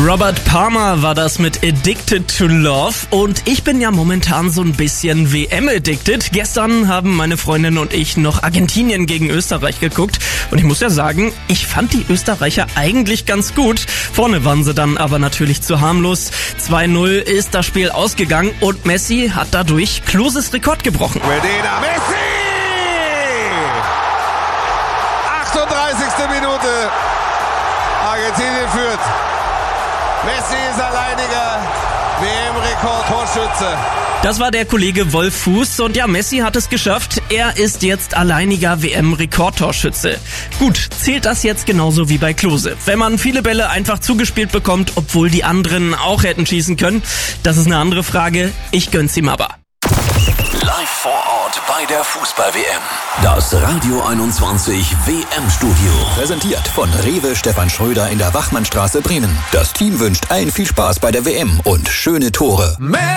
Robert Palmer war das mit Addicted to Love und ich bin ja momentan so ein bisschen WM-addicted. Gestern haben meine Freundin und ich noch Argentinien gegen Österreich geguckt und ich muss ja sagen, ich fand die Österreicher eigentlich ganz gut. Vorne waren sie dann aber natürlich zu harmlos. 2-0 ist das Spiel ausgegangen und Messi hat dadurch Kloses Rekord gebrochen. Medina, Messi! 38. Minute. Argentinien führt. Messi ist alleiniger WM-Rekord-Torschütze. Das war der Kollege Wolf Fuß und ja, Messi hat es geschafft. Er ist jetzt alleiniger WM-Rekordtorschütze. Gut, zählt das jetzt genauso wie bei Klose? Wenn man viele Bälle einfach zugespielt bekommt, obwohl die anderen auch hätten schießen können, das ist eine andere Frage. Ich gönn's ihm aber. Live vor Ort bei der Fußball-WM. Das Radio 21 WM-Studio. Präsentiert von Rewe Stefan Schröder in der Wachmannstraße Bremen. Das Team wünscht allen viel Spaß bei der WM und schöne Tore.